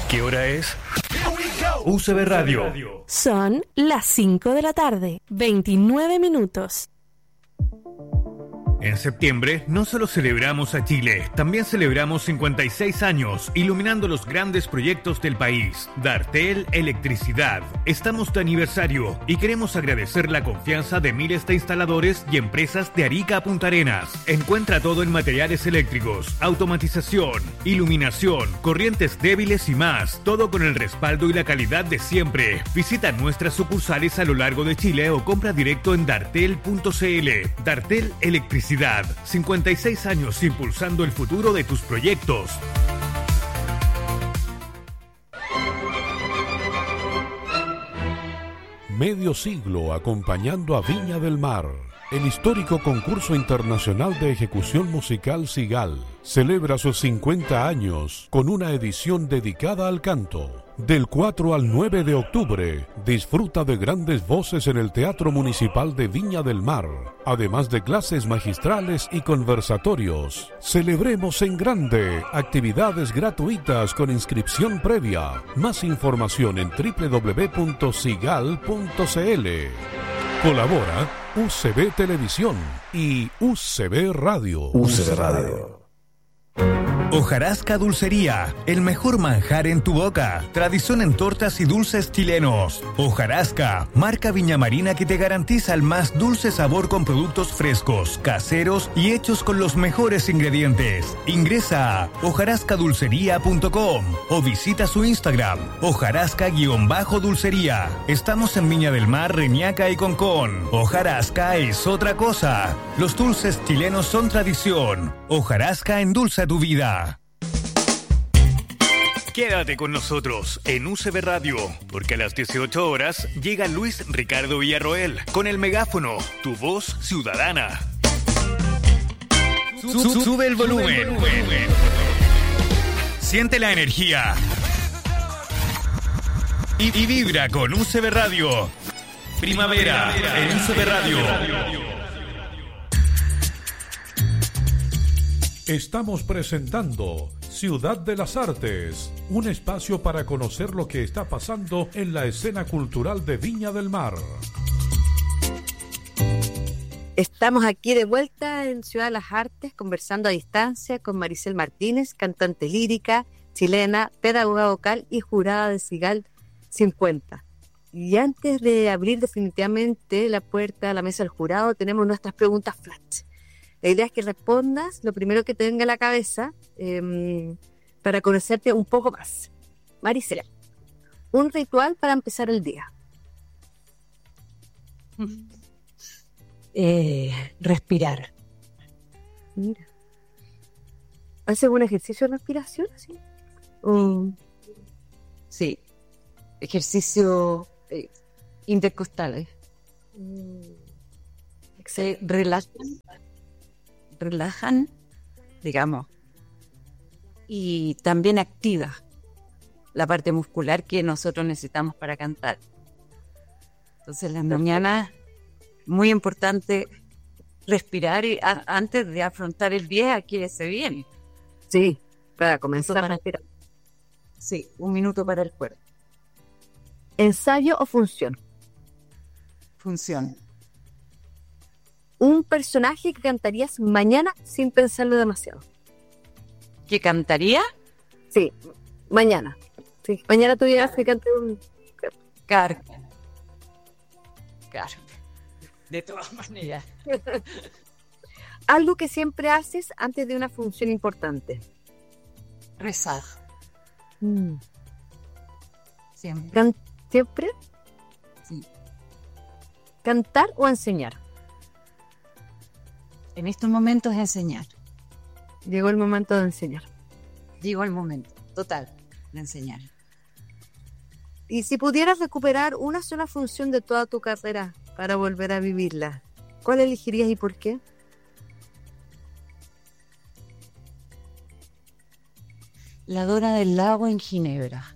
¿Qué hora es? UCB Radio. Son las 5 de la tarde, 29 minutos. En septiembre no solo celebramos a Chile, también celebramos 56 años iluminando los grandes proyectos del país. Dartel Electricidad. Estamos de aniversario y queremos agradecer la confianza de miles de instaladores y empresas de Arica a Punta Arenas. Encuentra todo en materiales eléctricos, automatización, iluminación, corrientes débiles y más. Todo con el respaldo y la calidad de siempre. Visita nuestras sucursales a lo largo de Chile o compra directo en dartel.cl. Dartel Electricidad. 56 años impulsando el futuro de tus proyectos. Medio siglo acompañando a Viña del Mar. El histórico concurso internacional de ejecución musical Sigal celebra sus 50 años con una edición dedicada al canto. Del 4 al 9 de octubre, disfruta de grandes voces en el Teatro Municipal de Viña del Mar, además de clases magistrales y conversatorios. Celebremos en grande, actividades gratuitas con inscripción previa. Más información en www.sigal.cl. Colabora UCB Televisión y UCB Radio. UCB Radio. Hojarasca Dulcería, el mejor manjar en tu boca. Tradición en tortas y dulces chilenos. Hojarasca, marca viñamarina que te garantiza el más dulce sabor con productos frescos, caseros y hechos con los mejores ingredientes. Ingresa a hojarascadulcería.com o visita su Instagram, hojarasca_dulcería. Estamos en Viña del Mar, Reñaca y Concón. Hojarasca es otra cosa. Los dulces chilenos son tradición. Hojarasca endulza tu vida. Quédate con nosotros en UCB Radio, porque a las 18 horas llega Luis Ricardo Villarroel con el megáfono, tu voz ciudadana. Sube el volumen. Siente la energía. Y vibra con UCB Radio. Primavera en UCB Radio. Estamos presentando Ciudad de las Artes, un espacio para conocer lo que está pasando en la escena cultural de Viña del Mar. Estamos aquí de vuelta en Ciudad de las Artes, conversando a distancia con Maricel Martínez, cantante lírica, chilena, pedagoga vocal y jurada de Sigal 50. Y antes de abrir definitivamente la puerta a la mesa del jurado, tenemos nuestras preguntas flash. La idea es que respondas lo primero que te venga a la cabeza para conocerte un poco más. Maricela, un ritual para empezar el día. Respirar. Mira. ¿Haces un ejercicio de respiración así? Sí. Ejercicio intercostales. Se relajan, digamos, y también activa la parte muscular que nosotros necesitamos para cantar. Entonces, en las mañanas, muy importante respirar y antes de afrontar el día que se viene. Sí, para comenzar a respirar. Sí, 1 minuto para el cuerpo. ¿Ensayo o función? Función. Un personaje que cantarías mañana sin pensarlo demasiado. ¿Qué cantaría? Sí, mañana. Sí, mañana tú llegas y cantes un... Claro. De todas maneras. Algo que siempre haces antes de una función importante. Rezar. Siempre. ¿Siempre? Sí. ¿Cantar o enseñar? En estos momentos enseñar. Llegó el momento de enseñar. Llegó el momento, total, de enseñar. Y si pudieras recuperar una sola función de toda tu carrera para volver a vivirla, ¿cuál elegirías y por qué? La Dora del Lago en Ginebra.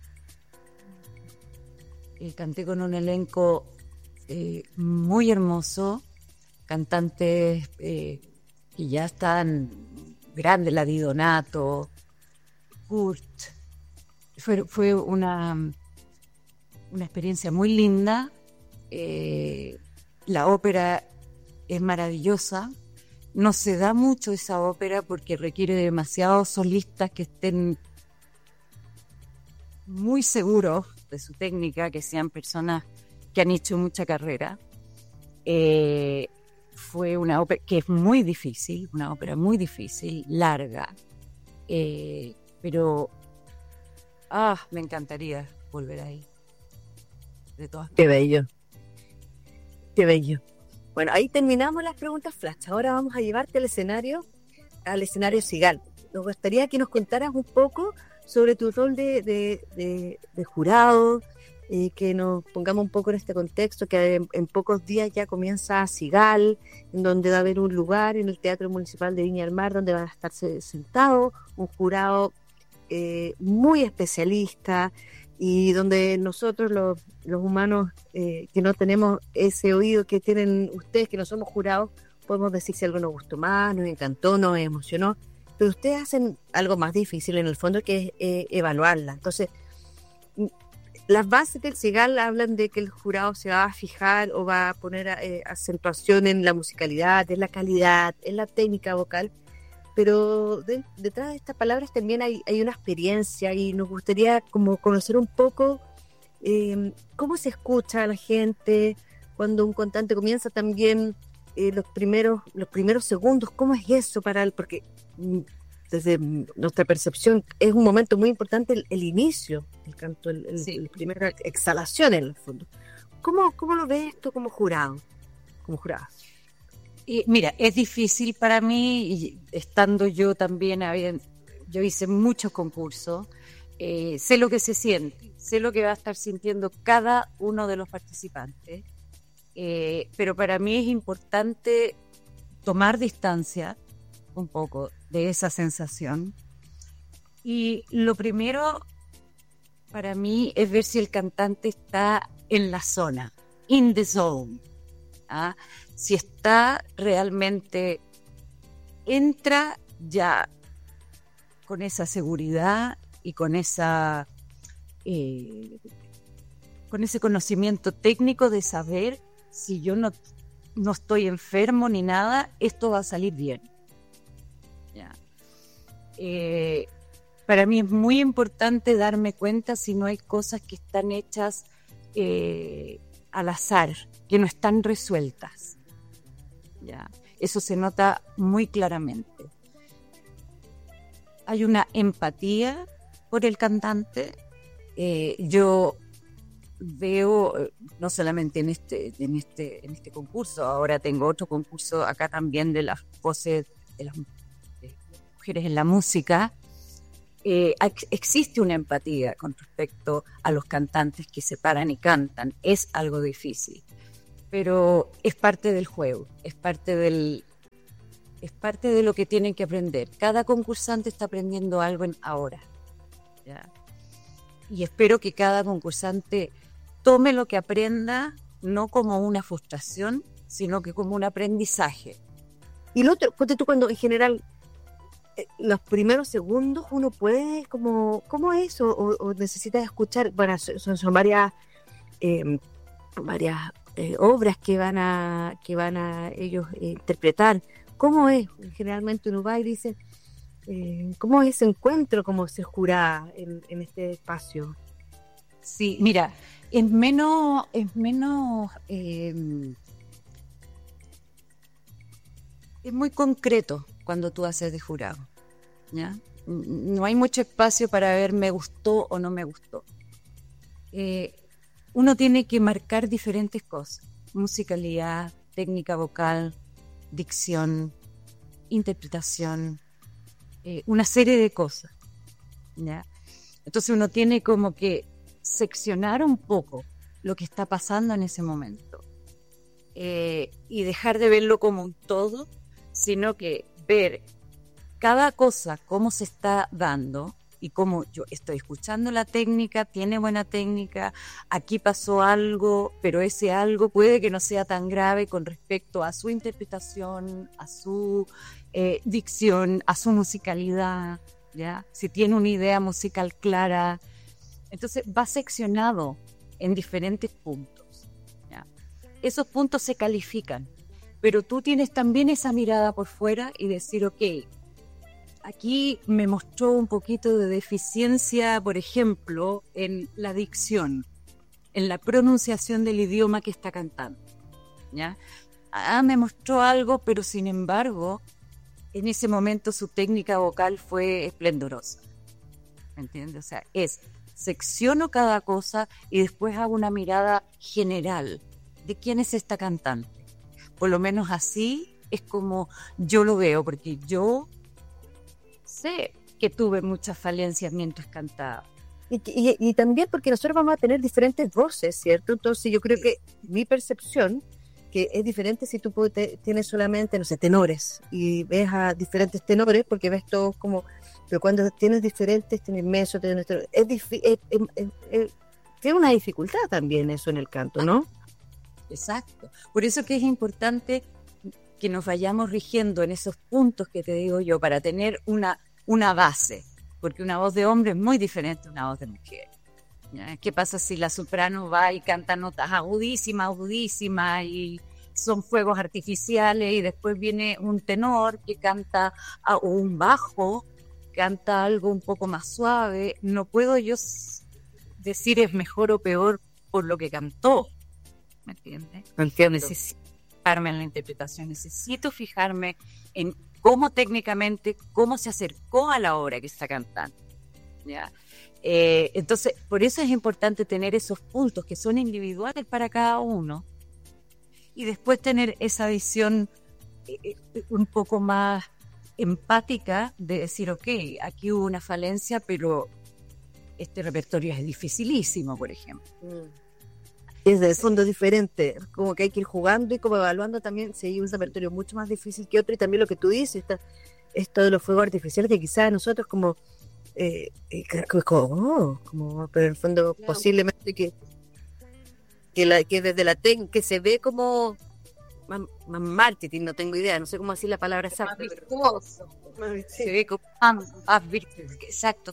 Canté con un elenco muy hermoso, cantantes que ya están grandes, la Di Donato, Kurt, fue una experiencia muy linda. La ópera es maravillosa. No se da mucho esa ópera porque requiere de demasiados solistas que estén muy seguros de su técnica, que sean personas que han hecho mucha carrera. Fue una ópera que es muy difícil, una ópera muy difícil, larga, pero me encantaría volver ahí. De todas Qué bello. Qué bello. Bueno, ahí terminamos las preguntas flash. Ahora vamos a llevarte al escenario Sigal. Nos gustaría que nos contaras un poco sobre tu rol de jurado, que nos pongamos un poco en este contexto, que en pocos días ya comienza Sigal, en donde va a haber un lugar en el Teatro Municipal de Viña del Mar donde van a estar sentados un jurado muy especialista, y donde nosotros los humanos que no tenemos ese oído que tienen ustedes, que no somos jurados, podemos decir si algo nos gustó más, nos encantó, nos emocionó, pero ustedes hacen algo más difícil en el fondo, que es evaluarla. Entonces, las bases del Sigal hablan de que el jurado se va a fijar o va a poner acentuación en la musicalidad, en la calidad, en la técnica vocal, pero detrás de estas palabras también hay una experiencia, y nos gustaría como conocer un poco cómo se escucha a la gente cuando un cantante comienza, también los primeros segundos, cómo es eso para él, porque desde nuestra percepción es un momento muy importante el inicio del canto, la primera exhalación en el fondo. ¿Cómo lo ves esto como jurado? Como jurada. Mira, es difícil para mí, y estando yo también, yo hice muchos concursos, sé lo que se siente, sé lo que va a estar sintiendo cada uno de los participantes, pero para mí es importante tomar distancia un poco de esa sensación, y lo primero para mí es ver si el cantante está en la zona, in the zone, ¿ah? Si está realmente, entra ya con esa seguridad y con ese conocimiento técnico de saber, si yo no estoy enfermo ni nada, esto va a salir bien. ¿Ya? Para mí es muy importante darme cuenta si no hay cosas que están hechas al azar, que no están resueltas. ¿Ya? Eso se nota muy claramente. Hay una empatía por el cantante. Yo veo, no solamente en este concurso, ahora tengo otro concurso acá también de las voces de las mujeres en la música. Existe una empatía con respecto a los cantantes que se paran y cantan. Es algo difícil, pero es parte del juego, es parte de lo que tienen que aprender. Cada concursante está aprendiendo algo ahora, ¿ya? Y espero que cada concursante tome lo que aprenda no como una frustración, sino que como un aprendizaje. Y lo otro, ponte tú, cuando en general los primeros segundos uno puede, ¿cómo es? O necesitas escuchar, bueno, son varias obras que van a ellos interpretar. ¿Cómo es? Generalmente uno va y dice, ¿cómo es ese encuentro como se jura en este espacio? Sí, mira, es menos es muy concreto cuando tú haces de jurado, ¿ya? No hay mucho espacio para ver me gustó o no me gustó. Uno tiene que marcar diferentes cosas: musicalidad, técnica vocal, dicción, interpretación, una serie de cosas, ¿ya? Entonces uno tiene como que seccionar un poco lo que está pasando en ese momento, y dejar de verlo como un todo, sino que ver cada cosa, cómo se está dando y cómo yo estoy escuchando la técnica, tiene buena técnica, aquí pasó algo, pero ese algo puede que no sea tan grave con respecto a su interpretación, a su dicción, a su musicalidad, ¿ya? Si tiene una idea musical clara, Entonces va seccionado en diferentes puntos, ¿ya? Esos puntos se califican, pero tú tienes también esa mirada por fuera y decir, ok, aquí me mostró un poquito de deficiencia, por ejemplo, en la dicción, en la pronunciación del idioma que está cantando, ¿ya? Me mostró algo, pero sin embargo, en ese momento su técnica vocal fue esplendorosa, ¿me entiendes? O sea, secciono cada cosa y después hago una mirada general de quién es esta cantante. Por lo menos así es como yo lo veo, porque yo sé que tuve muchas falencias mientras cantaba. Y también porque nosotros vamos a tener diferentes voces, ¿cierto? Entonces yo creo que mi percepción, que es diferente si tú tienes solamente, no sé, tenores, y ves a diferentes tenores, porque ves todos como... Pero cuando tienes diferentes, tienes meso, tiene una dificultad también eso en el canto, ¿no? Exacto. Por eso que es importante que nos vayamos rigiendo en esos puntos que te digo yo, para tener una base, porque una voz de hombre es muy diferente a una voz de mujer, ¿ya? ¿Qué pasa si la soprano va y canta notas agudísimas, y son fuegos artificiales, y después viene un tenor que canta, o un bajo, canta algo un poco más suave? No puedo yo decir es mejor o peor por lo que cantó, ¿me entiendes? Entiendo. Necesito fijarme en la interpretación, necesito fijarme en cómo técnicamente, cómo se acercó a la obra que está cantando, ¿ya? Entonces, por eso es importante tener esos puntos que son individuales para cada uno, y después tener esa visión un poco más empática de decir, ok, aquí hubo una falencia, pero este repertorio es dificilísimo, por ejemplo. Es de fondo diferente, como que hay que ir jugando y como evaluando también si hay un repertorio mucho más difícil que otro, y también lo que tú dices, esto de los fuegos artificiales, que quizás nosotros como, pero en el fondo claro, posiblemente que desde la que se ve como más marketing, no tengo idea, no sé cómo decir la palabra exacta. Más virtuoso. Se ve como más virtuoso, exacto.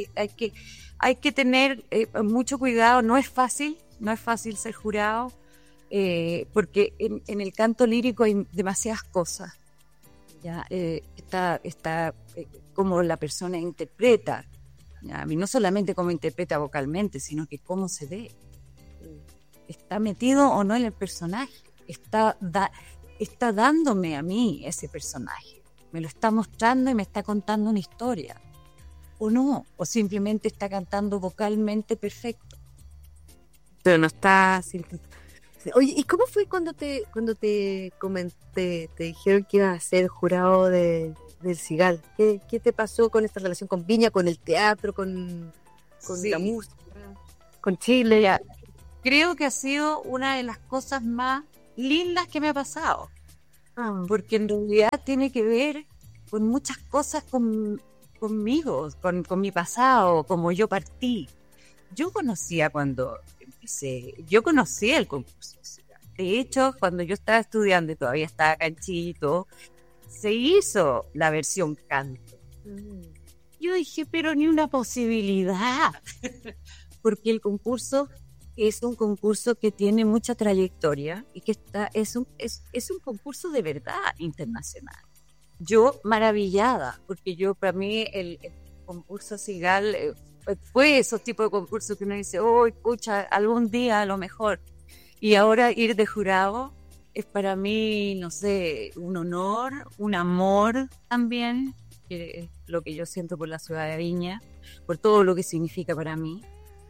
Hay que tener mucho cuidado, no es fácil ser jurado, porque en el canto lírico hay demasiadas cosas, ¿ya? Está como la persona interpreta, ¿ya? Y no solamente cómo interpreta vocalmente, sino que cómo se ve. ¿Está metido o no en el personaje? ¿Está dándome a mí ese personaje? ¿Me lo está mostrando y me está contando una historia? ¿O no? ¿O simplemente está cantando vocalmente perfecto? Pero no está... Oye, ¿y cómo fue cuando te comenté, te dijeron que ibas a ser jurado del Sigal? ¿Qué te pasó con esta relación con Viña, con el teatro, con sí, la música, con Chile? Ya. Creo que ha sido una de las cosas más lindas que me ha pasado, porque en realidad tiene que ver con muchas cosas conmigo, con mi pasado, como yo partí. Yo conocía cuando empecé, yo conocía el concurso. De hecho, cuando yo estaba estudiando y todavía estaba acá en Chile, se hizo la versión canto. Yo dije, pero ni una posibilidad, porque el concurso es un concurso que tiene mucha trayectoria y que es un concurso de verdad internacional. Yo maravillada, porque para mí el concurso Sigal fue esos tipos de concursos que uno dice, escucha, algún día a lo mejor. Y ahora ir de jurado es para mí, no sé, un honor, un amor también, que es lo que yo siento por la ciudad de Viña, por todo lo que significa para mí.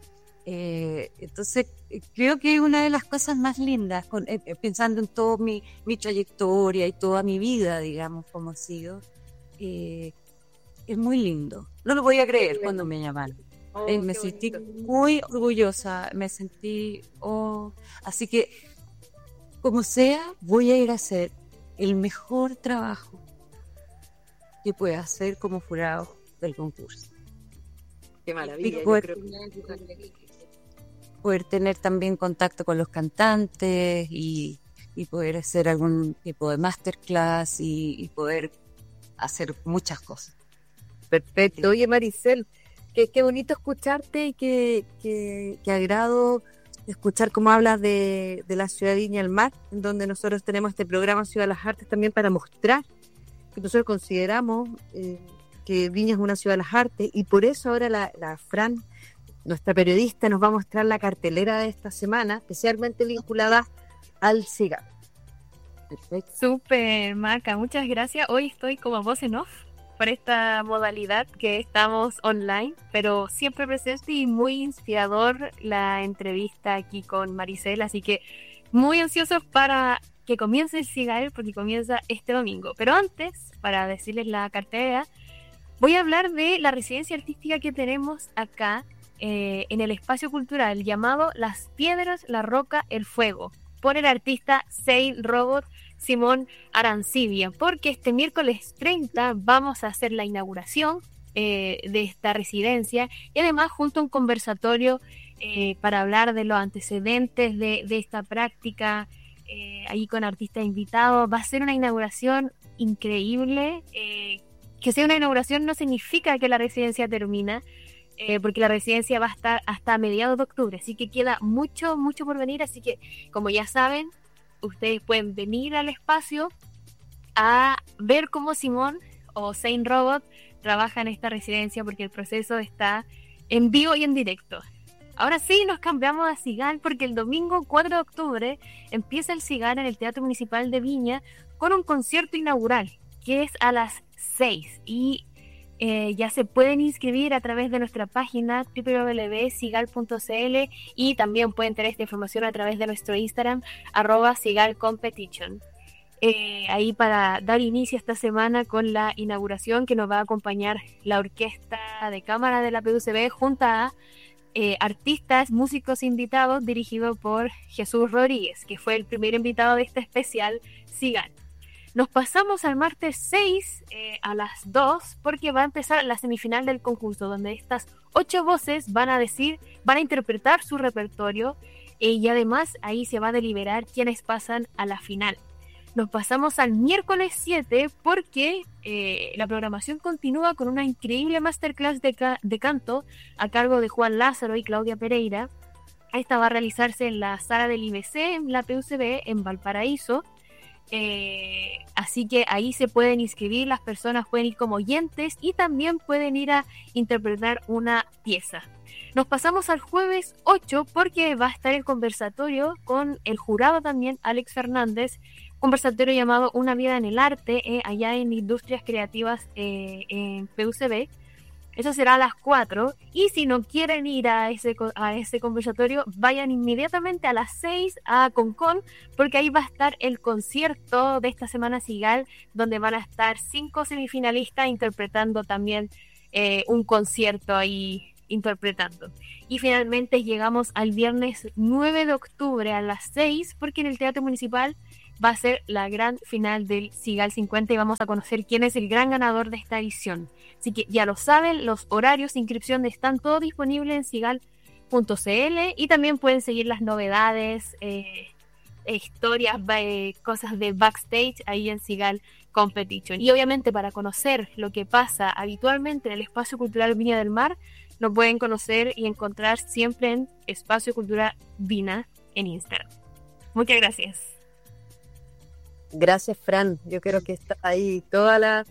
Entonces creo que es una de las cosas más lindas, pensando en toda mi trayectoria y toda mi vida, digamos, como ha sido. Es muy lindo. No lo voy a creer cuando me llamaron. Me sentí muy orgullosa, así que como sea, voy a ir a hacer el mejor trabajo que pueda hacer como jurado del concurso. Qué maravilla. Poder tener también contacto con los cantantes y poder hacer algún tipo de masterclass y poder hacer muchas cosas. Perfecto. Oye, Maricel, Qué bonito escucharte y qué agrado escuchar cómo hablas de la ciudad de Viña del Mar, en donde nosotros tenemos este programa Ciudad de las Artes también para mostrar que nosotros consideramos que Viña es una ciudad de las artes, y por eso ahora la Fran, nuestra periodista, nos va a mostrar la cartelera de esta semana, especialmente vinculada al Sigal. Perfecto. Súper, Maca, muchas gracias. Hoy estoy como voz en off por esta modalidad que estamos online, pero siempre presente y muy inspirador la entrevista aquí con Maricel, así que muy ansiosos para que comience el Sigal, porque comienza este domingo. Pero antes, para decirles la cartelera, voy a hablar de la residencia artística que tenemos acá en el espacio cultural llamado Las Piedras, la Roca, el Fuego, por el artista Saint Robot Simón Arancibia, porque este miércoles 30 vamos a hacer la inauguración de esta residencia, y además junto a un conversatorio para hablar de los antecedentes de esta práctica, ahí con artistas invitados. Va a ser una inauguración increíble. Que sea una inauguración no significa que la residencia termina, porque la residencia va a estar hasta mediados de octubre, así que queda mucho por venir. Así que, como ya saben, ustedes pueden venir al espacio a ver cómo Simón o Saint Robot trabaja en esta residencia, porque el proceso está en vivo y en directo. Ahora sí, nos cambiamos a Sigal, porque el domingo 4 de octubre empieza el Sigal en el Teatro Municipal de Viña con un concierto inaugural, que es a las 6, y ya se pueden inscribir a través de nuestra página www.sigal.cl, y también pueden tener esta información a través de nuestro Instagram @sigalcompetition. Ahí para dar inicio esta semana con la inauguración, que nos va a acompañar la Orquesta de Cámara de la PUCB junto a artistas, músicos invitados, dirigido por Jesús Rodríguez, que fue el primer invitado de este especial Sigal. Nos pasamos al martes 6 a las 2, porque va a empezar la semifinal del concurso, donde estas 8 voces van a interpretar su repertorio, y además ahí se va a deliberar quiénes pasan a la final. Nos pasamos al miércoles 7, porque la programación continúa con una increíble masterclass de canto a cargo de Juan Lázaro y Claudia Pereira. Esta va a realizarse en la sala del IBC, en la PUCB, en Valparaíso. Así que ahí se pueden inscribir, las personas pueden ir como oyentes y también pueden ir a interpretar una pieza. Nos pasamos al jueves 8, porque va a estar el conversatorio con el jurado también, Alex Fernández, conversatorio llamado Una vida en el arte, allá en Industrias Creativas en PUCB. Eso será a las 4, y si no quieren ir a ese conversatorio, vayan inmediatamente a las 6 a Concon, porque ahí va a estar el concierto de esta semana Sigal, donde van a estar 5 semifinalistas interpretando también un concierto ahí interpretando. Y finalmente llegamos al viernes 9 de octubre a las 6, porque en el Teatro Municipal va a ser la gran final del Sigal 50, y vamos a conocer quién es el gran ganador de esta edición. Así que ya lo saben, los horarios de inscripción están todos disponibles en sigal.cl, y también pueden seguir las novedades, historias, cosas de backstage ahí en Sigal Competition. Y obviamente, para conocer lo que pasa habitualmente en el Espacio Cultural Viña del Mar, lo pueden conocer y encontrar siempre en Espacio Cultural Vina en Instagram. Muchas gracias. Gracias, Fran. Yo creo que está ahí toda la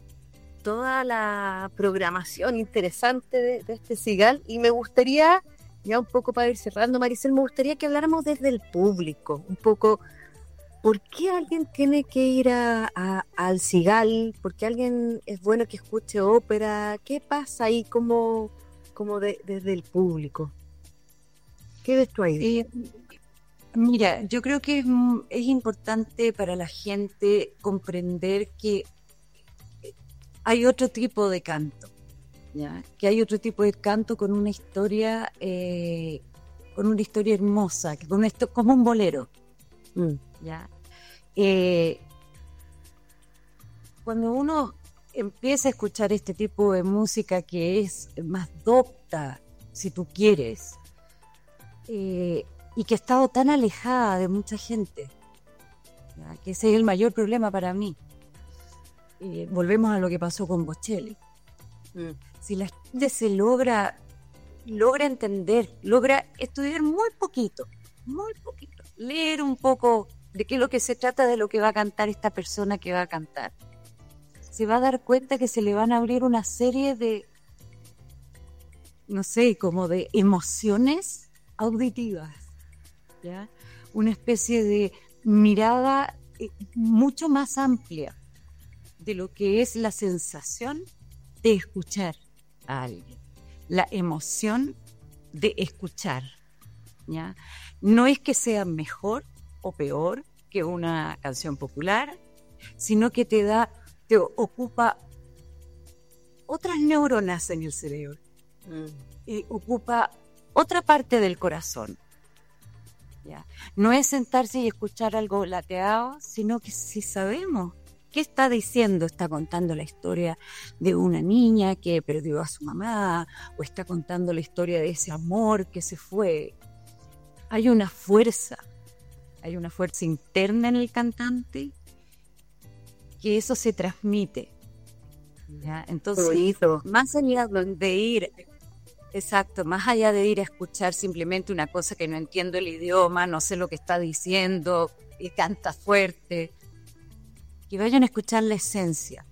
programación interesante de este Sigal, y me gustaría, ya un poco para ir cerrando, Maricel, me gustaría que habláramos desde el público, un poco, ¿por qué alguien tiene que ir al Sigal? ¿Por qué alguien es bueno que escuche ópera? ¿Qué pasa ahí como desde el público? ¿Qué ves tú ahí? Mira, yo creo que es importante para la gente comprender que hay otro tipo de canto, ¿ya? Que hay otro tipo de canto con una historia hermosa, como un bolero, ¿ya? Cuando uno empieza a escuchar este tipo de música, que es más docta, si tú quieres, y que ha estado tan alejada de mucha gente, ¿ya? Que ese es el mayor problema para mí. Volvemos a lo que pasó con Bocelli. si la gente se logra entender, logra estudiar muy poquito, leer un poco de qué es lo que se trata, de lo que va a cantar esta persona que va a cantar, se va a dar cuenta que se le van a abrir una serie de, no sé, como de emociones auditivas, ¿ya? Una especie de mirada mucho más amplia de lo que es la sensación de escuchar a alguien, la emoción de escuchar, ¿ya? No es que sea mejor o peor que una canción popular, sino que te ocupa otras neuronas en el cerebro, y ocupa otra parte del corazón, ¿ya? No es sentarse y escuchar algo lateado, sino que si sabemos qué está diciendo, está contando la historia de una niña que perdió a su mamá, o está contando la historia de ese amor que se fue. Hay una fuerza interna en el cantante, que eso se transmite, ¿ya? Entonces, más allá de ir... Exacto, más allá de ir a escuchar simplemente una cosa que no entiendo el idioma, no sé lo que está diciendo, y canta fuerte, que vayan a escuchar la esencia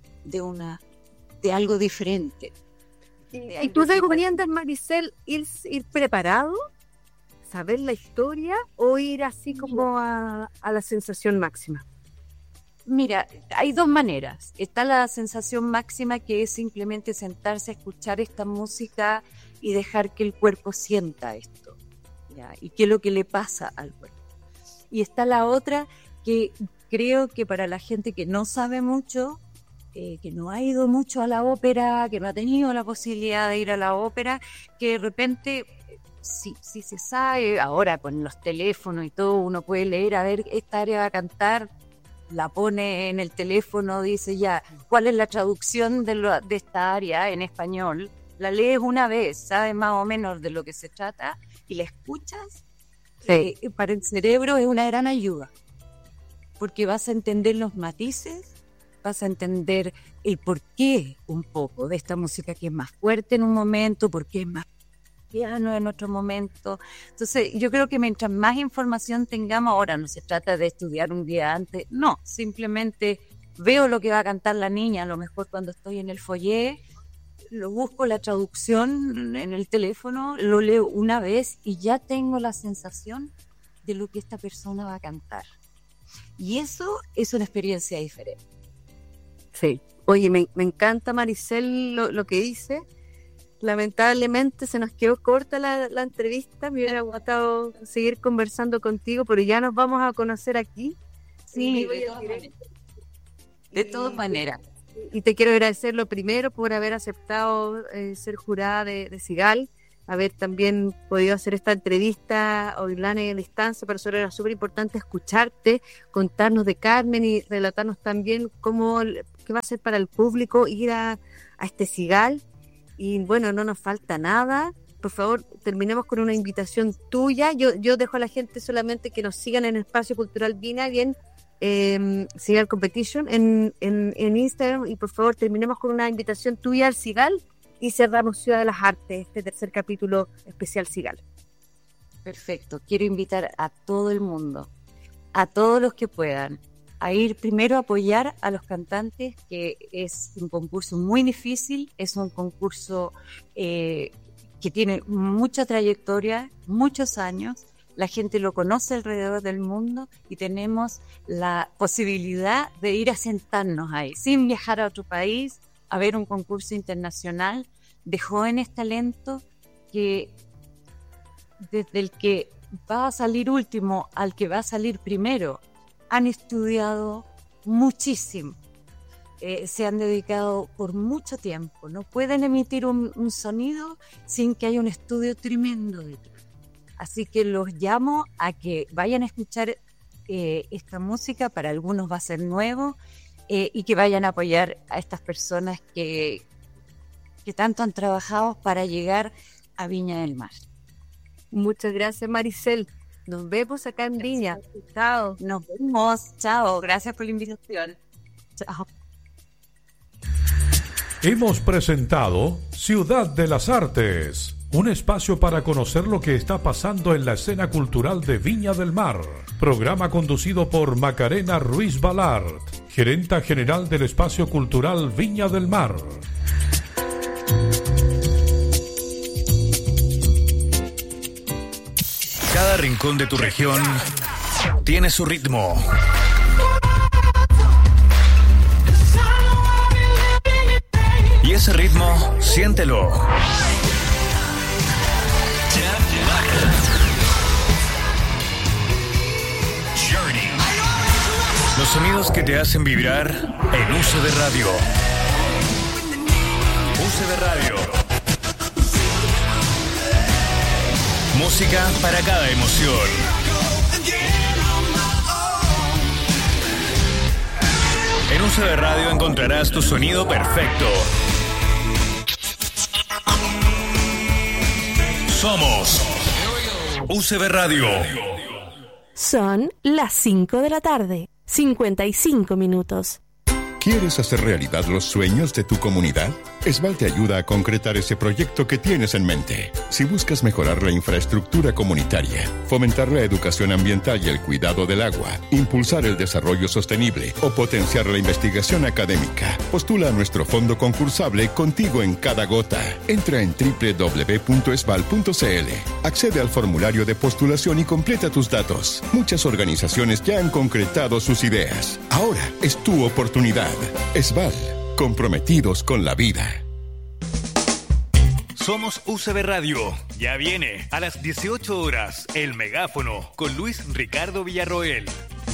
de algo diferente. ¿Y tú recomiendas, Maricel, ir preparado, saber la historia, o ir así como a la sensación máxima? Mira, hay dos maneras. Está la sensación máxima, que es simplemente sentarse a escuchar esta música y dejar que el cuerpo sienta esto, ¿ya? Y qué es lo que le pasa al cuerpo. Y está la otra, que creo que para la gente que no sabe mucho, que no ha ido mucho a la ópera, que no ha tenido la posibilidad de ir a la ópera, que de repente, sí se sabe, ahora con los teléfonos y todo, uno puede leer, a ver, esta área va a cantar, la pone en el teléfono, dice ya, ¿cuál es la traducción de esta área en español? La lees una vez, sabes más o menos de lo que se trata, y la escuchas. Sí. Para el cerebro es una gran ayuda, porque vas a entender los matices, vas a entender el porqué un poco de esta música, que es más fuerte en un momento, porque es más piano en otro momento. Entonces yo creo que mientras más información tengamos, ahora no se trata de estudiar un día antes, no, simplemente veo lo que va a cantar la niña, a lo mejor cuando estoy en el foyer, lo busco la traducción en el teléfono, lo leo una vez y ya tengo la sensación de lo que esta persona va a cantar, y eso es una experiencia diferente. Sí, oye, me encanta, Maricel, lo que dice. Lamentablemente se nos quedó corta la entrevista. Me hubiera gustado seguir conversando contigo, pero ya nos vamos a conocer aquí. Sí, de todas maneras. Y te quiero agradecer lo primero por haber aceptado ser jurada de Sigal, haber también podido hacer esta entrevista online en distancia. Para nosotros era súper importante escucharte, contarnos de Carmen y relatarnos también qué va a ser para el público ir a este Sigal. Y bueno, no nos falta nada. Por favor, terminemos con una invitación tuya. Yo dejo a la gente solamente que nos sigan en el Espacio Cultural Vina, bien, Sigal Competition en Instagram. Y por favor, terminemos con una invitación tuya al Sigal y cerramos Ciudad de las Artes, este tercer capítulo especial Sigal. Perfecto. Quiero invitar a todo el mundo, a todos los que puedan, a ir primero a apoyar a los cantantes, que es un concurso muy difícil, es un concurso que tiene mucha trayectoria, muchos años, la gente lo conoce alrededor del mundo y tenemos la posibilidad de ir a sentarnos ahí, sin viajar a otro país, a ver un concurso internacional de jóvenes talentos que desde el que va a salir último al que va a salir primero, han estudiado muchísimo, se han dedicado por mucho tiempo, no pueden emitir un sonido sin que haya un estudio tremendo detrás. Así que los llamo a que vayan a escuchar esta música, para algunos va a ser nuevo, y que vayan a apoyar a estas personas que tanto han trabajado para llegar a Viña del Mar. Muchas gracias, Maricel. Nos vemos acá en Viña. Chao. Nos vemos. Chao. Gracias por la invitación. Chao. Hemos presentado Ciudad de las Artes, un espacio para conocer lo que está pasando en la escena cultural de Viña del Mar. Programa conducido por Macarena Ruiz Balart, gerenta general del Espacio Cultural Viña del Mar. Cada rincón de tu región tiene su ritmo. Y ese ritmo, siéntelo. Los sonidos que te hacen vibrar en UCB Radio. UCB Radio. Música para cada emoción. En UCB Radio encontrarás tu sonido perfecto. Somos UCB Radio. Son las 5 de la tarde, 55 minutos. ¿Quieres hacer realidad los sueños de tu comunidad? Esval te ayuda a concretar ese proyecto que tienes en mente. Si buscas mejorar la infraestructura comunitaria, fomentar la educación ambiental y el cuidado del agua, impulsar el desarrollo sostenible o potenciar la investigación académica, postula a nuestro fondo concursable Contigo en Cada Gota. Entra en www.esval.cl, accede al formulario de postulación y completa tus datos. Muchas organizaciones ya han concretado sus ideas. Ahora es tu oportunidad. Esval, comprometidos con la vida. Somos UCB Radio. Ya viene a las 18 horas El Megáfono con Luis Ricardo Villarroel.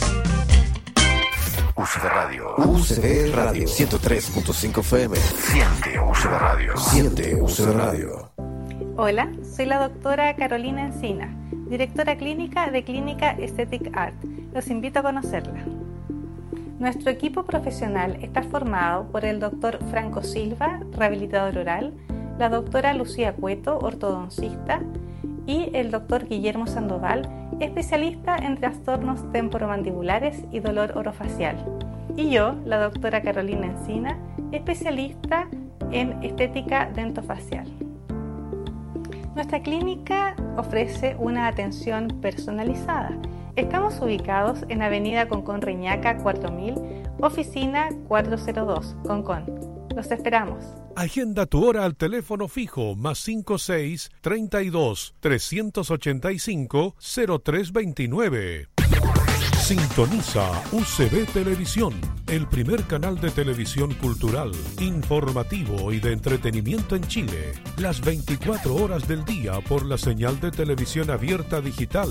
UCB Radio. UCB Radio. 103.5 FM. Siente UCB Radio. Siente UCB Radio. Hola, soy la doctora Carolina Encina, directora clínica de Clínica Aesthetic Art. Los invito a conocerla. Nuestro equipo profesional está formado por el doctor Franco Silva, rehabilitador oral, la doctora Lucía Cueto, ortodoncista, y el doctor Guillermo Sandoval, especialista en trastornos temporomandibulares y dolor orofacial. Y yo, la doctora Carolina Encina, especialista en estética dentofacial. Nuestra clínica ofrece una atención personalizada. Estamos ubicados en Avenida Concón Reñaca 4000, oficina 402, Concón. Los esperamos. Agenda tu hora al teléfono fijo +56 32 385 0329. Sintoniza UCB Televisión, el primer canal de televisión cultural, informativo y de entretenimiento en Chile. Las 24 horas del día por la señal de televisión abierta digital.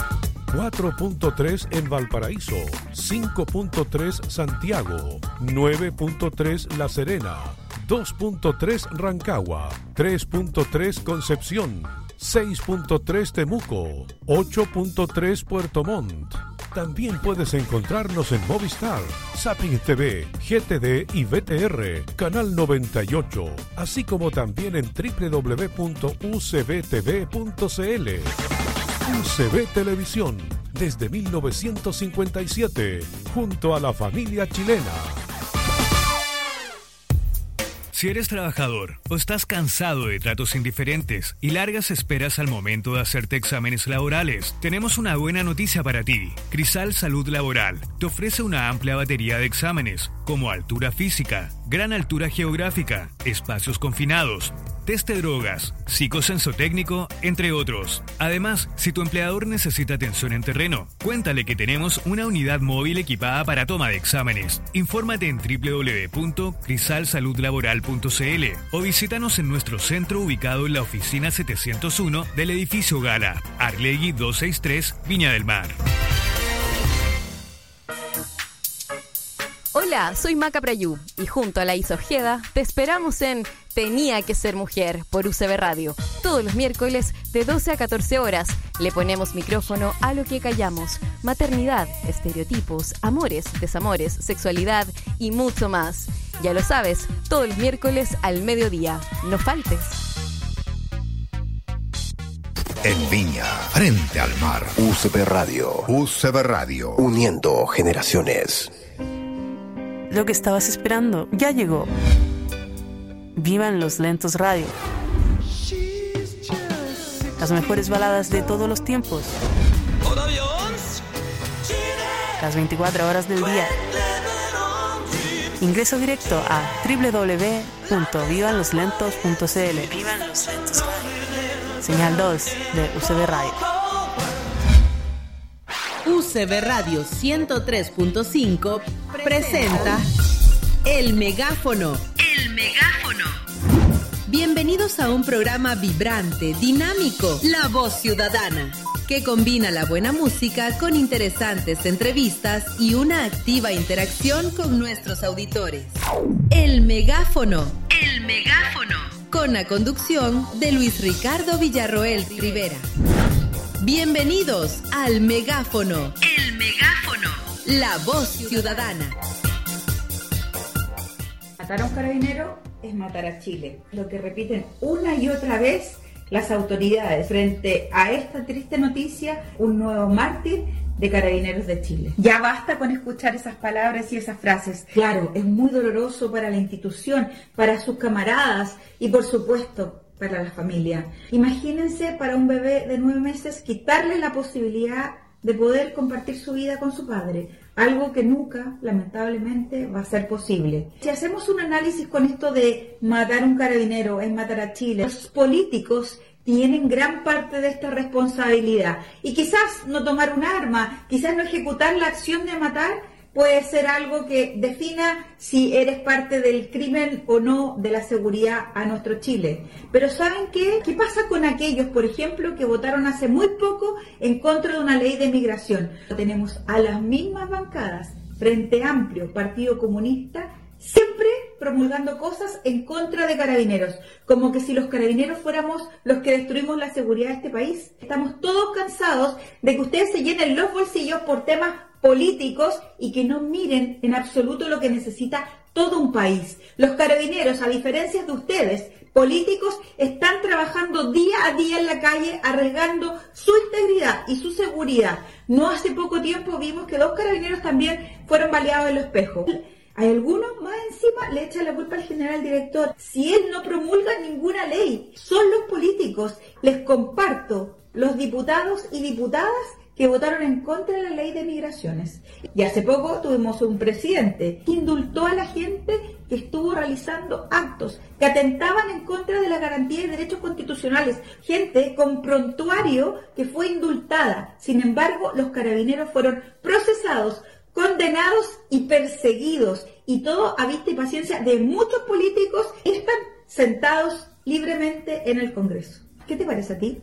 4.3 en Valparaíso, 5.3 Santiago, 9.3 La Serena, 2.3 Rancagua, 3.3 Concepción, 6.3 Temuco, 8.3 Puerto Montt. También puedes encontrarnos en Movistar, Zapping TV, GTD y VTR, Canal 98, así como también en www.ucbtv.cl. UCB Televisión, desde 1957, junto a la familia chilena. Si eres trabajador o estás cansado de tratos indiferentes y largas esperas al momento de hacerte exámenes laborales, tenemos una buena noticia para ti. Crisal Salud Laboral te ofrece una amplia batería de exámenes, como altura física, gran altura geográfica, espacios confinados, test de drogas, psicosensotécnico, entre otros. Además, si tu empleador necesita atención en terreno, cuéntale que tenemos una unidad móvil equipada para toma de exámenes. Infórmate en www.crisalsaludlaboral.cl o visítanos en nuestro centro ubicado en la oficina 701 del edificio Gala, Arlegui 263, Viña del Mar. Hola, soy Maca Prayú y junto a la Isa Ojeda te esperamos en Tenía que ser mujer por UCB Radio. Todos los miércoles de 12 a 14 horas le ponemos micrófono a lo que callamos. Maternidad, estereotipos, amores, desamores, sexualidad y mucho más. Ya lo sabes, todos los miércoles al mediodía. No faltes. En Viña, frente al mar. UCB Radio. UCB Radio. Uniendo generaciones. Lo que estabas esperando ya llegó. Vivan los Lentos Radio. Las mejores baladas de todos los tiempos. Las 24 horas del día. Ingreso directo a www.vivanloslentos.cl. Vivan los Lentos Radio. Señal 2 de UCB Radio. UCB Radio 103.5 presenta El Megáfono. El Megáfono. Bienvenidos a un programa vibrante, dinámico, La Voz Ciudadana, que combina la buena música con interesantes entrevistas y una activa interacción con nuestros auditores. El Megáfono. El Megáfono. Con la conducción de Luis Ricardo Villarroel Rivera. Bienvenidos al Megáfono. El Megáfono. La Voz Ciudadana. Matar a un carabinero es matar a Chile. Lo que repiten una y otra vez las autoridades frente a esta triste noticia, un nuevo mártir de Carabineros de Chile. Ya basta con escuchar esas palabras y esas frases. Claro, es muy doloroso para la institución, para sus camaradas y por supuesto para la familia. Imagínense para un bebé de 9 meses quitarle la posibilidad de poder compartir su vida con su padre, algo que nunca, lamentablemente, va a ser posible. Si hacemos un análisis con esto de matar a un carabinero es matar a Chile, los políticos tienen gran parte de esta responsabilidad. Y quizás no tomar un arma, quizás no ejecutar la acción de matar, puede ser algo que defina si eres parte del crimen o no de la seguridad a nuestro Chile. Pero ¿saben qué? ¿Qué pasa con aquellos, por ejemplo, que votaron hace muy poco en contra de una ley de migración? Tenemos a las mismas bancadas, Frente Amplio, Partido Comunista, siempre promulgando cosas en contra de carabineros, como que si los carabineros fuéramos los que destruimos la seguridad de este país. Estamos todos cansados de que ustedes se llenen los bolsillos por temas políticos y que no miren en absoluto lo que necesita todo un país. Los carabineros, a diferencia de ustedes, políticos, están trabajando día a día en la calle, arriesgando su integridad y su seguridad. No hace poco tiempo vimos que 2 carabineros también fueron baleados en Los Espejos. Hay algunos más encima le echan la culpa al general director. Si él no promulga ninguna ley, son los políticos. Les comparto los diputados y diputadas que votaron en contra de la ley de migraciones. Y hace poco tuvimos un presidente que indultó a la gente que estuvo realizando actos que atentaban en contra de la garantía de derechos constitucionales. Gente con prontuario que fue indultada. Sin embargo, los carabineros fueron procesados, condenados y perseguidos. Y todo a vista y paciencia de muchos políticos que están sentados libremente en el Congreso. ¿Qué te parece a ti?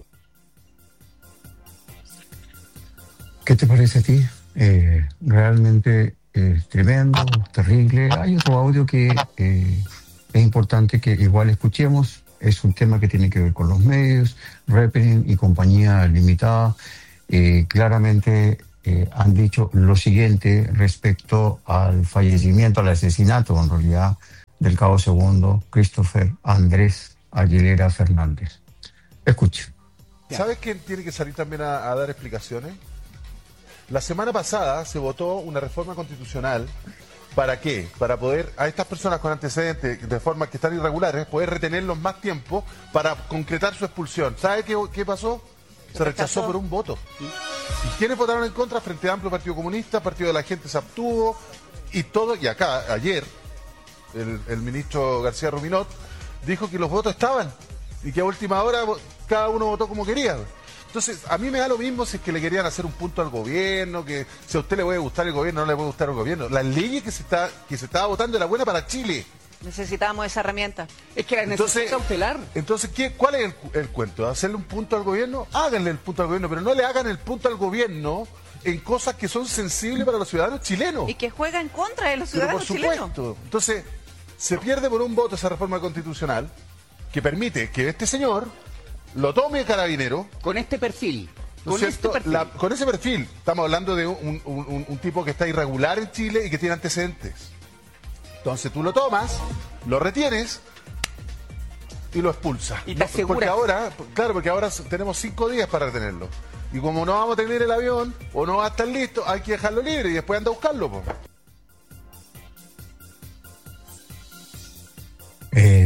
¿Qué te parece a ti? Realmente es tremendo, terrible. Hay otro audio que es importante que igual escuchemos. Es un tema que tiene que ver con los medios, Repening y compañía limitada. Claramente han dicho lo siguiente respecto al fallecimiento, al asesinato en realidad del cabo segundo Christopher Andrés Aguilera Fernández. Escuche. ¿Sabes quién tiene que salir también a dar explicaciones? La semana pasada se votó una reforma constitucional. ¿Para qué? Para poder a estas personas con antecedentes de forma que están irregulares, poder retenerlos más tiempo para concretar su expulsión. ¿Sabe qué pasó? Se rechazó por un voto. ¿Y quiénes votaron en contra? Frente Amplio, Partido Comunista, Partido de la Gente se abstuvo y todo. Y acá, ayer, el ministro García Ruminot dijo que los votos estaban y que a última hora cada uno votó como quería. Entonces, a mí me da lo mismo si es que le querían hacer un punto al gobierno, que si a usted le puede gustar el gobierno, no le puede gustar el gobierno. Las leyes que se estaba votando era buena para Chile. Necesitábamos esa herramienta. Es que la necesita cautelar. Entonces, ¿cuál es el cuento? ¿Hacerle un punto al gobierno? Háganle el punto al gobierno, pero no le hagan el punto al gobierno en cosas que son sensibles para los ciudadanos chilenos. Y que juega en contra de los ciudadanos chilenos. Por supuesto. Entonces, se pierde por un voto esa reforma constitucional que permite que este señor lo tome carabinero. Con este perfil. Con ese perfil. Estamos hablando de un tipo que está irregular en Chile y que tiene antecedentes. Entonces tú lo tomas, lo retienes y lo expulsas. Y te aseguras. Porque ahora tenemos 5 días para retenerlo. Y como no vamos a tener el avión o no va a estar listo, hay que dejarlo libre y después anda a buscarlo.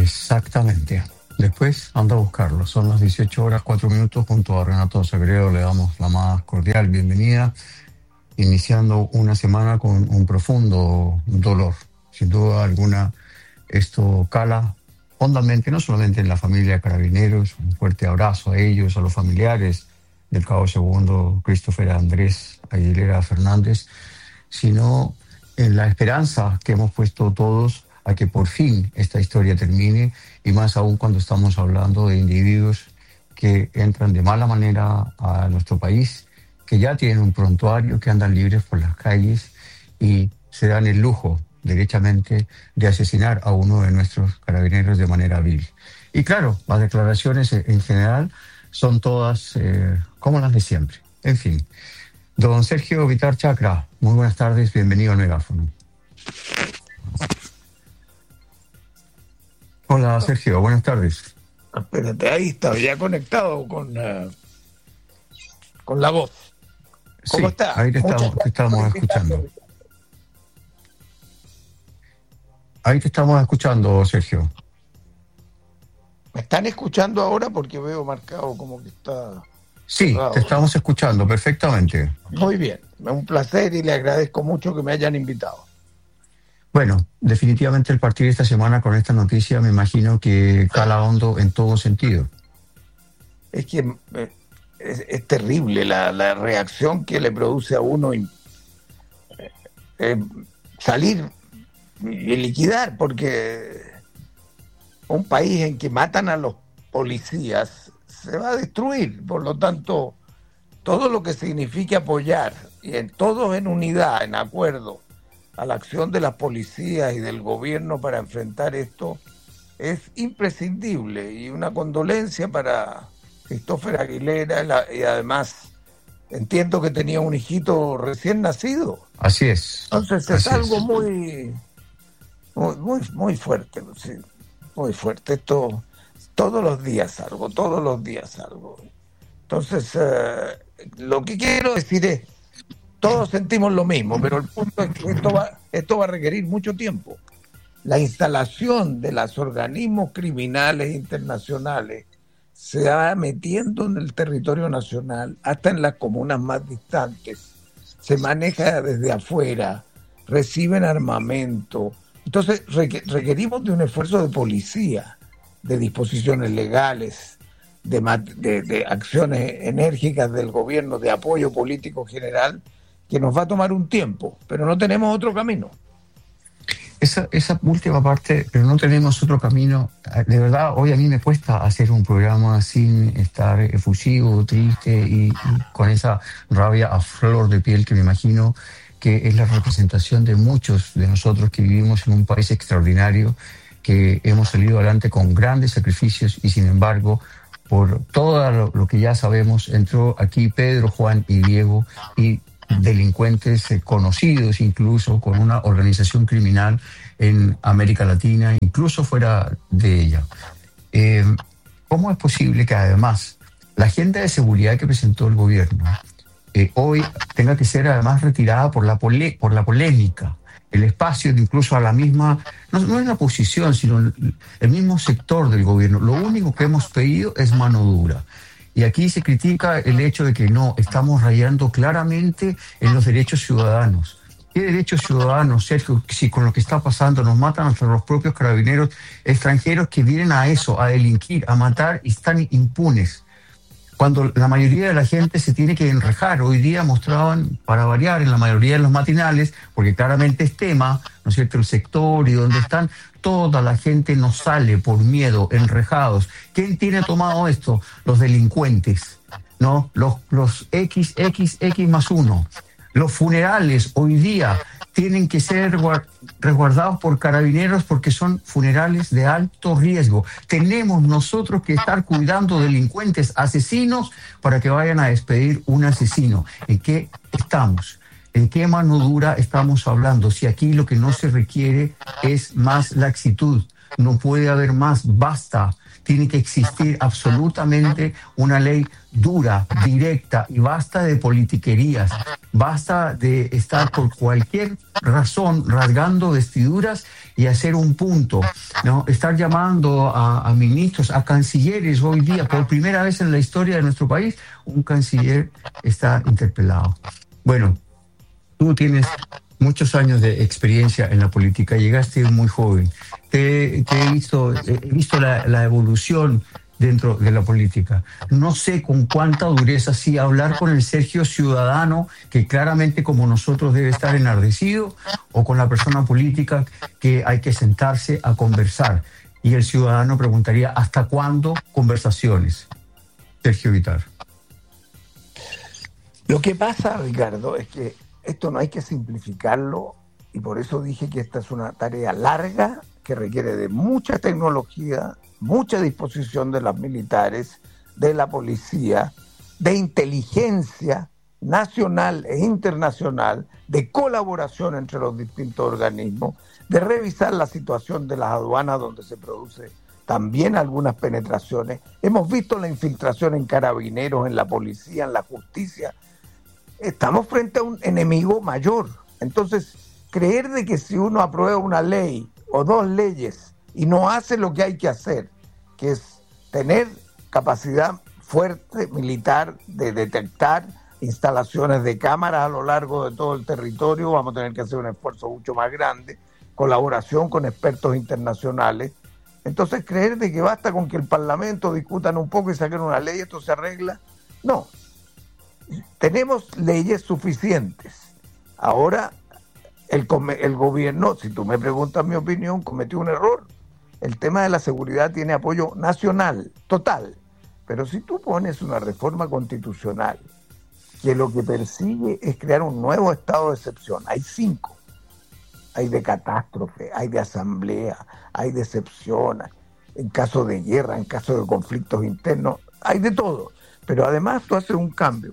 Exactamente. Después anda a buscarlo. Son las 18:04. Junto a Renato Sagredo le damos la más cordial bienvenida, iniciando una semana con un profundo dolor. Sin duda alguna, esto cala hondamente, no solamente en la familia Carabineros. Un fuerte abrazo a ellos, a los familiares del Cabo Segundo Christopher Andrés Aguilera Fernández, sino en la esperanza que hemos puesto todos a que por fin esta historia termine, y más aún cuando estamos hablando de individuos que entran de mala manera a nuestro país, que ya tienen un prontuario, que andan libres por las calles y se dan el lujo, derechamente, de asesinar a uno de nuestros carabineros de manera vil. Y claro, las declaraciones en general son todas como las de siempre. En fin. Don Sergio Vitar Chacra, muy buenas tardes, bienvenido al megáfono. Hola Sergio, buenas tardes. Espérate, ahí está, ya conectado con la voz. ¿Cómo está? Ahí te estamos escuchando. Ahí te estamos escuchando, Sergio. ¿Me están escuchando ahora? Porque veo marcado como que está... Sí, cerrado. Te estamos escuchando perfectamente. Muy bien, es un placer y le agradezco mucho que me hayan invitado. Bueno, definitivamente el partir de esta semana con esta noticia me imagino que cala hondo en todo sentido. Es que es terrible la reacción que le produce a uno salir y liquidar, porque un país en que matan a los policías se va a destruir. Por lo tanto, todo lo que signifique apoyar, y todos en unidad, en acuerdo, a la acción de las policías y del gobierno para enfrentar esto, es imprescindible. Y una condolencia para Christopher Aguilera, y además entiendo que tenía un hijito recién nacido. Así es. Entonces es algo muy fuerte, sí, muy fuerte. Esto todos los días algo. Entonces lo que quiero decir es, todos sentimos lo mismo, pero el punto es que esto va a requerir mucho tiempo. La instalación de los organismos criminales internacionales se va metiendo en el territorio nacional, hasta en las comunas más distantes. Se maneja desde afuera, reciben armamento. Entonces requerimos de un esfuerzo de policía, de disposiciones legales, de acciones enérgicas del gobierno, de apoyo político general, que nos va a tomar un tiempo, pero no tenemos otro camino. Esa última parte, pero no tenemos otro camino. De verdad, hoy a mí me cuesta hacer un programa sin estar efusivo, triste y con esa rabia a flor de piel que me imagino que es la representación de muchos de nosotros que vivimos en un país extraordinario, que hemos salido adelante con grandes sacrificios y sin embargo, por todo lo que ya sabemos, entró aquí Pedro, Juan y Diego, y delincuentes conocidos incluso con una organización criminal en América Latina, incluso fuera de ella. ¿Cómo es posible que además la agenda de seguridad que presentó el gobierno hoy tenga que ser además retirada por la polémica? El espacio, incluso a la misma, no es la oposición, sino el mismo sector del gobierno. Lo único que hemos pedido es mano dura. Y aquí se critica el hecho de que no, estamos rayando claramente en los derechos ciudadanos. ¿Qué derechos ciudadanos, Sergio? Si con lo que está pasando nos matan hasta los propios carabineros extranjeros que vienen a eso, a delinquir, a matar y están impunes. Cuando la mayoría de la gente se tiene que enrejar. Hoy día mostraban, para variar, en la mayoría de los matinales, porque claramente es tema, ¿no es cierto?, el sector y donde están, toda la gente no sale por miedo, enrejados. ¿Quién tiene tomado esto? Los delincuentes, ¿no? Los XX+1. Los funerales hoy día tienen que ser resguardados por carabineros porque son funerales de alto riesgo. Tenemos nosotros que estar cuidando delincuentes, asesinos, para que vayan a despedir un asesino. ¿En qué estamos? ¿En qué mano dura estamos hablando? Si aquí lo que no se requiere es más laxitud, no puede haber más, basta. tiene que existir absolutamente una ley dura, directa, y basta de politiquerías, basta de estar por cualquier razón rasgando vestiduras y hacer un punto, ¿no? Estar llamando a ministros, a cancilleres. Hoy día, por primera vez en la historia de nuestro país, un canciller está interpelado. Bueno, tú tienes muchos años de experiencia en la política, llegaste muy joven. He visto la evolución dentro de la política. No sé con cuánta dureza sí hablar con el Sergio ciudadano, que claramente como nosotros debe estar enardecido, o con la persona política que hay que sentarse a conversar. Y el ciudadano preguntaría, ¿hasta cuándo conversaciones? Sergio Vitar. Lo que pasa, Ricardo, es que esto no hay que simplificarlo, y por eso dije que esta es una tarea larga que requiere de mucha tecnología, mucha disposición de los militares, de la policía, de inteligencia nacional e internacional, de colaboración entre los distintos organismos, de revisar la situación de las aduanas donde se produce también algunas penetraciones. Hemos visto la infiltración en carabineros, en la policía, en la justicia. Estamos frente a un enemigo mayor. Entonces, creer de que si uno aprueba una ley o dos leyes y no hace lo que hay que hacer, que es tener capacidad fuerte militar de detectar instalaciones de cámaras a lo largo de todo el territorio, vamos a tener que hacer un esfuerzo mucho más grande, colaboración con expertos internacionales. Entonces, creer de que basta con que el Parlamento discutan un poco y saquen una ley, esto se arregla. No. Tenemos leyes suficientes. Ahora, el gobierno, si tú me preguntas mi opinión, cometió un error. El tema de la seguridad tiene apoyo nacional, total. Pero si tú pones una reforma constitucional que lo que persigue es crear un nuevo estado de excepción, hay 5. Hay de catástrofe, hay de asamblea, hay de excepción, en caso de guerra, en caso de conflictos internos, hay de todo. Pero además tú haces un cambio.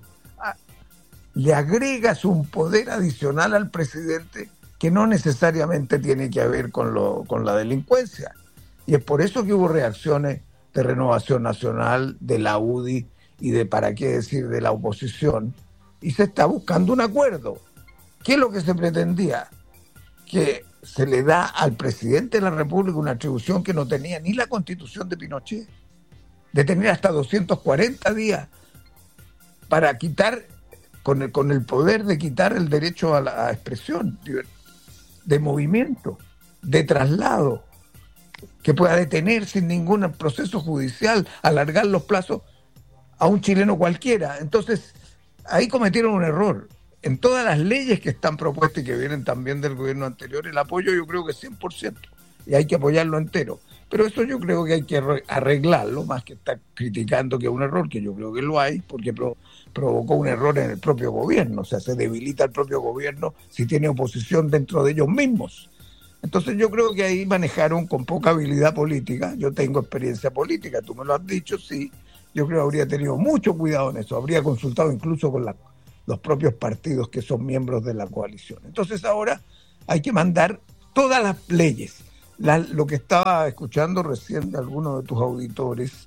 Le agregas un poder adicional al presidente que no necesariamente tiene que ver con la delincuencia. Y es por eso que hubo reacciones de Renovación Nacional, de la UDI y de, para qué decir, de la oposición. Y se está buscando un acuerdo. ¿Qué es lo que se pretendía? Que se le da al presidente de la República una atribución que no tenía ni la Constitución de Pinochet, de tener hasta 240 días para quitar, con el poder de quitar el derecho a la expresión, de movimiento, de traslado, que pueda detener sin ningún proceso judicial, alargar los plazos a un chileno cualquiera. Entonces, ahí cometieron un error. En todas las leyes que están propuestas y que vienen también del gobierno anterior, el apoyo yo creo que es 100%, y hay que apoyarlo entero. Pero eso yo creo que hay que arreglarlo, más que estar criticando que es un error, que yo creo que lo hay, porque provocó un error en el propio gobierno. O sea, se debilita el propio gobierno si tiene oposición dentro de ellos mismos. Entonces yo creo que ahí manejaron con poca habilidad política. Yo tengo experiencia política, tú me lo has dicho, sí. Yo creo que habría tenido mucho cuidado en eso, habría consultado incluso con los propios partidos que son miembros de la coalición. Entonces ahora hay que mandar todas las leyes. Lo que estaba escuchando recién de algunos de tus auditores,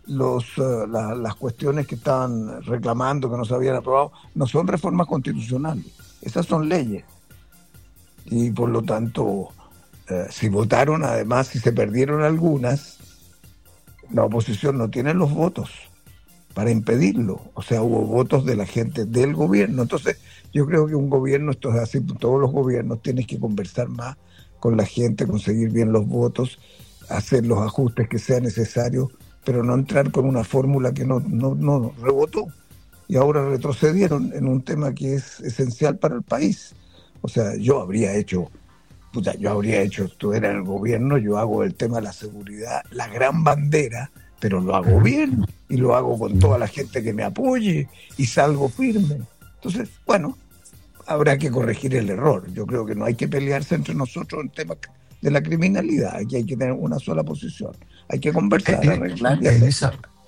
las cuestiones que estaban reclamando, que no se habían aprobado, no son reformas constitucionales, esas son leyes. Y por lo tanto, si votaron, además, si se perdieron algunas, la oposición no tiene los votos para impedirlo. O sea, hubo votos de la gente del gobierno. Entonces, yo creo que un gobierno, esto es así, todos los gobiernos, tienes que conversar más con la gente, conseguir bien los votos, hacer los ajustes que sean necesarios, pero no entrar con una fórmula que no rebotó. Y ahora retrocedieron en un tema que es esencial para el país. O sea, yo habría hecho, estuviera en el gobierno, yo hago el tema de la seguridad la gran bandera, pero lo hago bien y lo hago con toda la gente que me apoye y salgo firme. Entonces, bueno, habrá que corregir el error. Yo creo que no hay que pelearse entre nosotros en temas de la criminalidad. Aquí hay que tener una sola posición. Hay que conversar, arreglar.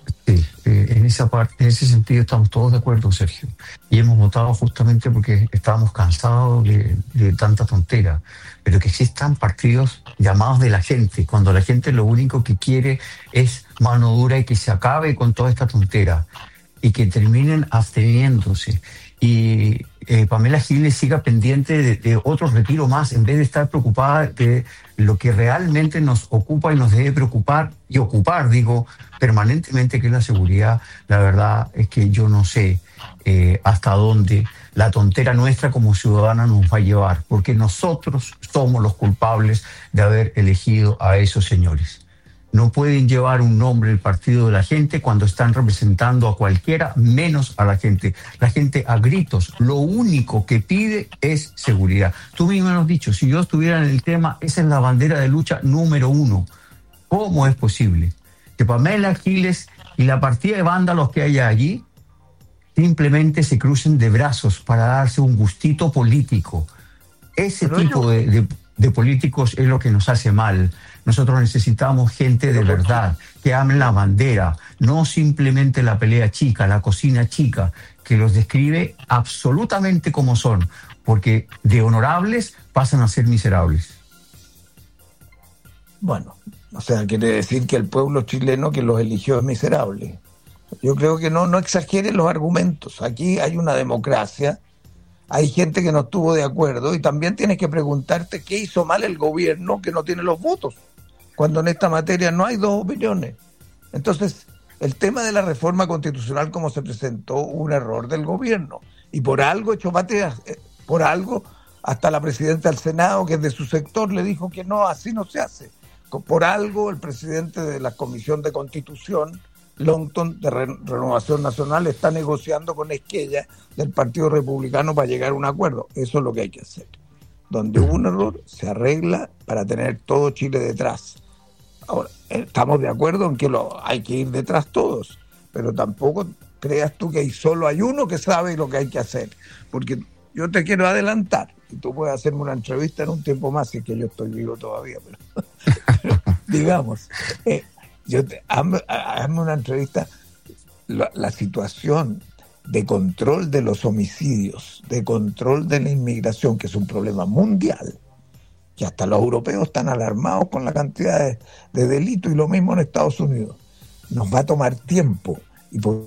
Sí, en ese sentido estamos todos de acuerdo, Sergio. Y hemos votado justamente porque estábamos cansados de tanta tontera. Pero que existan partidos llamados de la gente, cuando la gente lo único que quiere es mano dura y que se acabe con toda esta tontera y que terminen absteniéndose. Y Pamela Giles siga pendiente de otro retiro más, en vez de estar preocupada de lo que realmente nos ocupa y nos debe preocupar, y ocupar, digo, permanentemente, que es la seguridad. La verdad es que yo no sé hasta dónde la tontera nuestra como ciudadana nos va a llevar, porque nosotros somos los culpables de haber elegido a esos señores. No pueden llevar un nombre del partido de la gente cuando están representando a cualquiera, menos a la gente. La gente a gritos, lo único que pide es seguridad. Tú mismo lo has dicho, si yo estuviera en el tema, esa es la bandera de lucha número 1. ¿Cómo es posible que Pamela Giles y la partida de vándalos que haya allí simplemente se crucen de brazos para darse un gustito político? Ese tipo de políticos es lo que nos hace mal. Nosotros necesitamos gente de verdad, que ame la bandera, no simplemente la pelea chica, la cocina chica, que los describe absolutamente como son, porque de honorables pasan a ser miserables. Bueno, o sea, quiere decir que el pueblo chileno que los eligió es miserable. Yo creo que no exageren los argumentos. Aquí hay una democracia, hay gente que no estuvo de acuerdo, y también tienes que preguntarte qué hizo mal el gobierno que no tiene los votos, cuando en esta materia no hay dos opiniones. Entonces, el tema de la reforma constitucional como se presentó, un error del gobierno, y por algo echó pateas, por algo hasta la presidenta del Senado, que es de su sector, le dijo que no, así no se hace. Por algo el presidente de la Comisión de Constitución, Longton, de Renovación Nacional, está negociando con Esquella del Partido Republicano para llegar a un acuerdo. Eso es lo que hay que hacer. Donde hubo un error, se arregla para tener todo Chile detrás. Ahora, estamos de acuerdo en que hay que ir detrás todos, pero tampoco creas tú que solo hay uno que sabe lo que hay que hacer. Porque yo te quiero adelantar, y tú puedes hacerme una entrevista en un tiempo más, si es que yo estoy vivo todavía, pero digamos... hazme una entrevista. La situación de control de los homicidios, de control de la inmigración, que es un problema mundial, que hasta los europeos están alarmados con la cantidad de delitos, y lo mismo en Estados Unidos, nos va a tomar tiempo, y por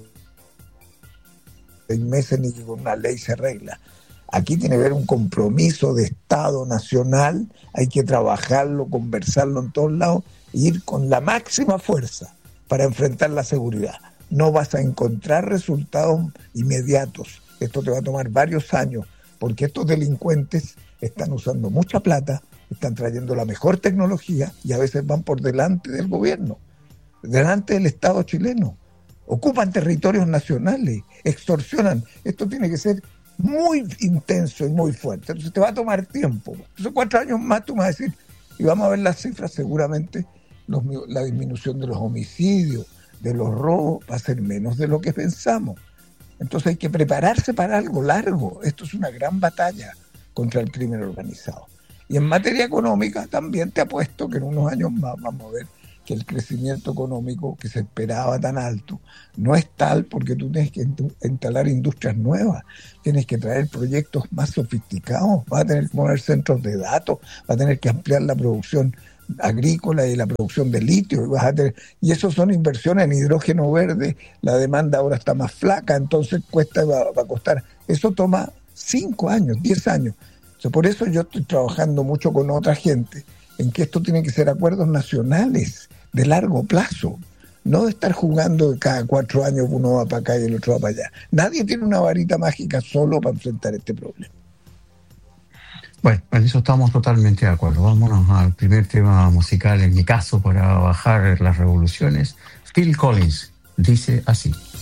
6 meses ni con una ley se arregla. Aquí tiene que haber un compromiso de Estado nacional, hay que trabajarlo, conversarlo en todos lados, ir con la máxima fuerza para enfrentar la seguridad. No vas a encontrar resultados inmediatos. Esto te va a tomar varios años, porque estos delincuentes están usando mucha plata, están trayendo la mejor tecnología y a veces van por delante del gobierno, delante del Estado chileno. Ocupan territorios nacionales, extorsionan. Esto tiene que ser muy intenso y muy fuerte. Entonces te va a tomar tiempo. Entonces 4 años más tú me vas a decir, y vamos a ver las cifras seguramente, la disminución de los homicidios, de los robos, va a ser menos de lo que pensamos. Entonces hay que prepararse para algo largo. Esto es una gran batalla contra el crimen organizado. Y en materia económica también te apuesto que en unos años más vamos a ver que el crecimiento económico que se esperaba tan alto no es tal, porque tú tienes que instalar industrias nuevas, tienes que traer proyectos más sofisticados, vas a tener que poner centros de datos, vas a tener que ampliar la producción agrícola y la producción de litio, y eso son inversiones en hidrógeno verde. La demanda ahora está más flaca, entonces va a costar. Eso toma 5 años, 10 años. Por eso yo estoy trabajando mucho con otra gente en que esto tiene que ser acuerdos nacionales de largo plazo, no de estar jugando de cada 4 años uno va para acá y el otro va para allá. Nadie tiene una varita mágica solo para enfrentar este problema. Bueno, en eso estamos totalmente de acuerdo. Vámonos al primer tema musical, en mi caso, para bajar las revoluciones. Phil Collins dice así.